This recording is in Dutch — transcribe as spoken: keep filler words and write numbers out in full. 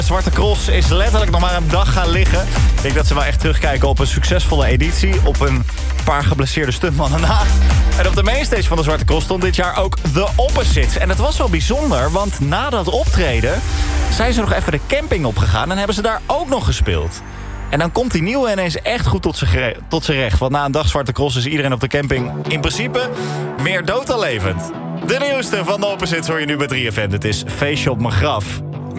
Zwarte Cross is letterlijk nog maar een dag gaan liggen. Ik denk dat ze wel echt terugkijken op een succesvolle editie. Op een paar geblesseerde stuntmannen na. En op de mainstage van de Zwarte Cross stond dit jaar ook The Opposites. En dat was wel bijzonder, want na dat optreden zijn ze nog even de camping opgegaan en hebben ze daar ook nog gespeeld. En dan komt die nieuwe ineens echt goed tot zijn tot zijn recht. Want na een dag Zwarte Cross is iedereen op de camping in principe meer dood dan levend. De nieuwste van The Opposites hoor je nu bij drie F M. Dit is Feestje op mijn graf.